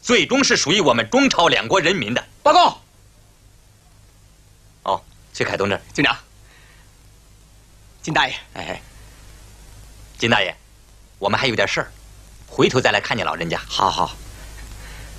最终是属于我们中朝两国人民的。 报告。 哦，崔凯东这儿。 警长，金大爷。 哎，金大爷，我们还有点事儿，回头再来看见老人家。 好好。